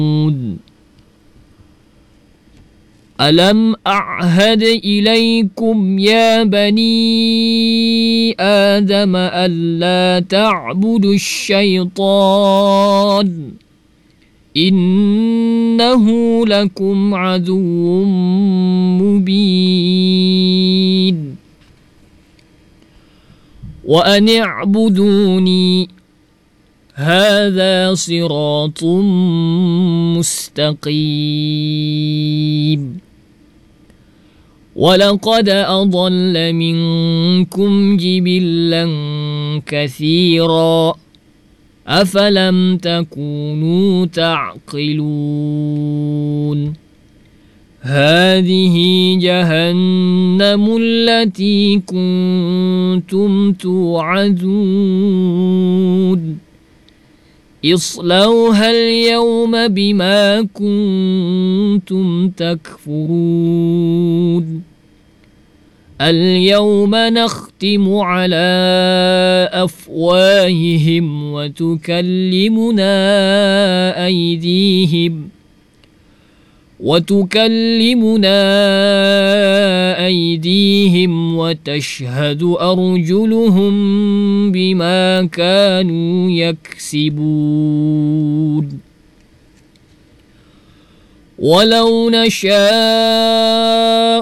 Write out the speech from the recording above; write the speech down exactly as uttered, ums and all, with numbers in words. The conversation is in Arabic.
ألم أعهد إليكم يا بني آدم ألا تعبدوا الشيطان إنه لكم عدو مبين وأن اعبدوني هذا صراط مستقيم ولقد أضل منكم جبلا كثيرا أفلم تكونوا تعقلون هذه جهنم التي كنتم توعدون اصلوها اليوم بما كنتم تكفرون اليوم نختم على أفواههم وتكلمنا أيديهم وتكلمنا أيديهم وتشهد أرجلهم بما كانوا يكسبون ولو نشاء